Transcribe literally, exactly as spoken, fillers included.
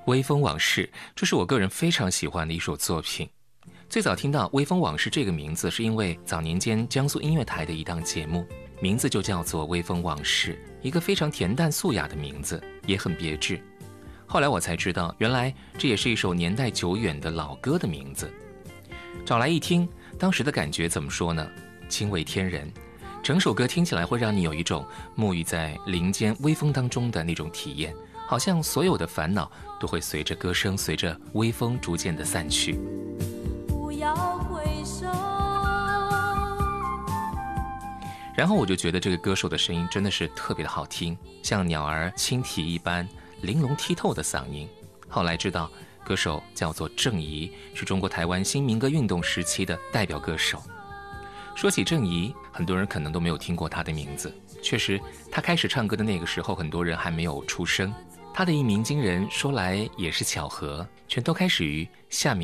微风往事，这是我个人非常喜欢的一首作品。最早听到微风往事这个名字，是因为早年间江苏音乐台的一档节目，名字就叫做微风往事，一个非常恬淡素雅的名字，也很别致。后来我才知道，原来这也是一首年代久远的老歌的名字。找来一听，当时的感觉怎么说呢？惊为天人。整首歌听起来会让你有一种沐浴在林间微风当中的那种体验，好像所有的烦恼都会随着歌声，随着微风逐渐的散去。 不要回首。 然后我就觉得这个歌手的声音真的是特别的好听，像鸟儿轻啼一般玲珑剔透的嗓音。后来知道歌手叫做郑怡，是中国台湾新民歌运动时期的代表歌手。说起郑怡，很多人可能都没有听过她的名字。确实，她开始唱歌的那个时候，很多人还没有出生。她的一鸣惊人，说来也是巧合，全都开始于夏